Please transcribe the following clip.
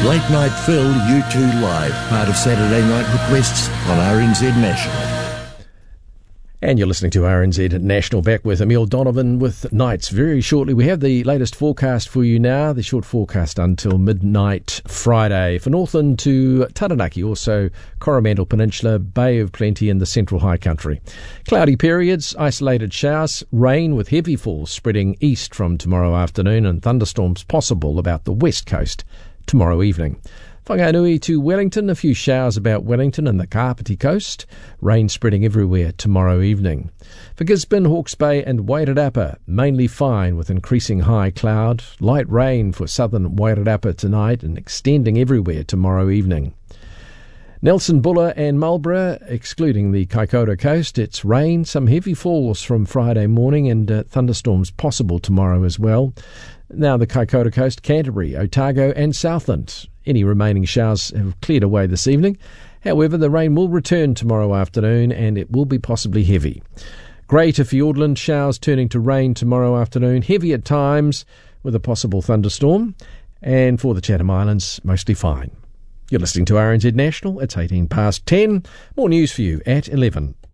Late Night Phil, U2 Live, part of Saturday Night Requests on RNZ National. And you're listening to RNZ National, back with Emile Donovan with Nights. Very shortly, we have the latest forecast for you now, the short forecast until midnight Friday. For Northland to Taranaki, also Coromandel Peninsula, Bay of Plenty in the central high country. Cloudy periods, isolated showers, rain with heavy falls spreading east from tomorrow afternoon, and thunderstorms possible about the west coast tomorrow evening. Whanganui to Wellington, a few showers about Wellington and the Kapiti coast. Rain spreading everywhere tomorrow evening. For Gisborne, Hawke's Bay and Wairarapa, mainly fine with increasing high cloud. Light rain for southern Wairarapa tonight and extending everywhere tomorrow evening. Nelson, Buller and Marlborough, excluding the Kaikoura coast, it's rain, some heavy falls from Friday morning and thunderstorms possible tomorrow as well. Now the Kaikoura coast, Canterbury, Otago and Southland. Any remaining showers have cleared away this evening. However, the rain will return tomorrow afternoon and it will be possibly heavy. Grey to Fiordland, showers turning to rain tomorrow afternoon, heavy at times with a possible thunderstorm. And for the Chatham Islands, mostly fine. You're listening to RNZ National. It's 10:18. More news for you at 11.